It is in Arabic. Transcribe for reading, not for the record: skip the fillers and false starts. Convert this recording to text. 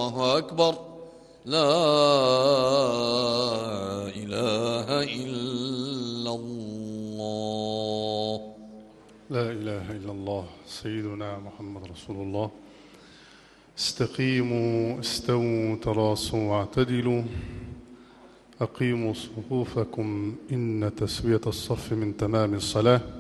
الله أكبر لا إله إلا الله. لا إله إلا الله سيدنا محمد رسول الله. استقيموا استووا تراصوا واعتدلوا أقيموا صفوفكم إن تسوية الصف من تمام الصلاة.